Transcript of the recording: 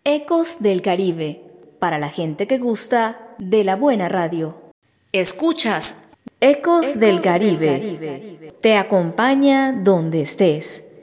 Ecos del Caribe, para la gente que gusta de la buena radio. Escuchas Ecos del Caribe. Te acompaña donde estés.